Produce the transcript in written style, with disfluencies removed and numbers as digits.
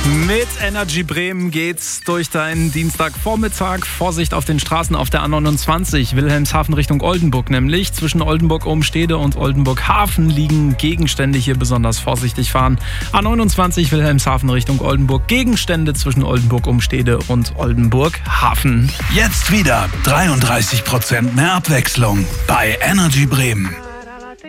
Mit Energy Bremen geht's durch deinen Dienstagvormittag. Vorsicht auf den Straßen auf der A29, Wilhelmshaven Richtung Oldenburg nämlich. Zwischen Oldenburg-Obenstede und Oldenburg-Hafen liegen Gegenstände, hier besonders vorsichtig fahren. A29 Wilhelmshaven Richtung Oldenburg, Gegenstände zwischen Oldenburg-Obenstede und Oldenburg-Hafen. Jetzt wieder 33% mehr Abwechslung bei Energy Bremen.